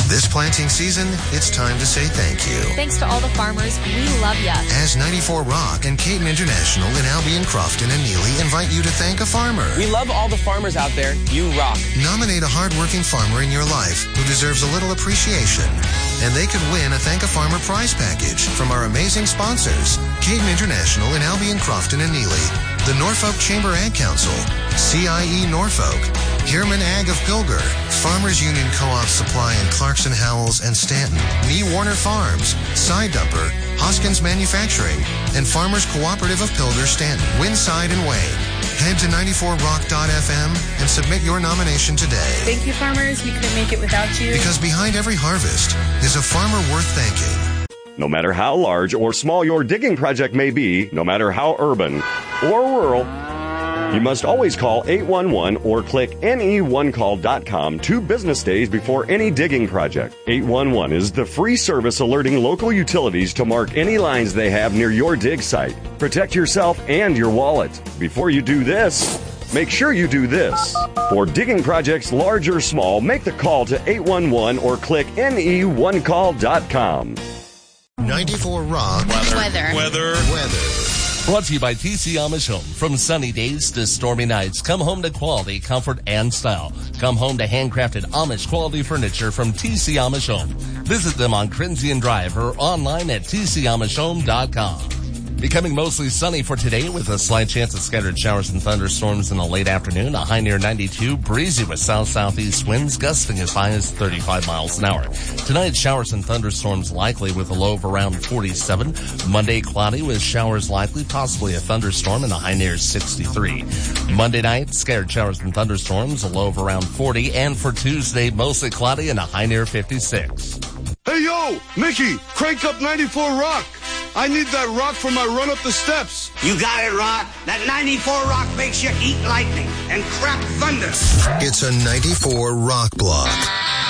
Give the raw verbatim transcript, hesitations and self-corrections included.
This planting season, it's time to say thank you. Thanks to all the farmers. We love ya. As ninety-four Rock and Caton International in Albion, Crofton, and Neely invite you to thank a farmer. We love all the farmers out there. You rock. Nominate a hardworking farmer in your life who deserves a little appreciation. And they could win a Thank a Farmer prize package from our amazing sponsors, Caton International in Albion, Crofton, and Neely, the Norfolk Chamber Ag Council, C I E Norfolk, Hierman Ag of Pilger, Farmers Union Co-op Supply in Clarkson, Howells, and Stanton, Me Warner Farms, Side Dumper, Hoskins Manufacturing, and Farmers Cooperative of Pilger, Stanton, Winside, and Wayne. Head to ninety-four rock dot f m and submit your nomination today. Thank you, farmers. We couldn't make it without you. Because behind every harvest is a farmer worth thanking. No matter how large or small your digging project may be, no matter how urban or rural, you must always call eight one one or click N E one call dot com two business days before any digging project. eight one one is the free service alerting local utilities to mark any lines they have near your dig site. Protect yourself and your wallet. Before you do this, make sure you do this. For digging projects large or small, make the call to eight one one or click N E one call dot com. ninety-four Rock. Weather. Weather. Weather. Weather. Brought to you by T C Amish Home. From sunny days to stormy nights, come home to quality, comfort, and style. Come home to handcrafted Amish quality furniture from T C Amish Home. Visit them on Crenzian Drive or online at T C amish home dot com. Becoming mostly sunny for today with a slight chance of scattered showers and thunderstorms in the late afternoon. A high near ninety-two, breezy with south-southeast winds gusting as high as thirty-five miles an hour. Tonight, showers and thunderstorms likely with a low of around forty-seven. Monday, cloudy with showers likely, possibly a thunderstorm and a high near sixty-three. Monday night, scattered showers and thunderstorms, a low of around forty. And for Tuesday, mostly cloudy and a high near fifty-six. Hey, yo, Mickey, crank up ninety-four Rock. I need that rock for my run up the steps. You got it, Rod. That ninety-four Rock makes you eat lightning and crap thunder. It's a ninety-four Rock block.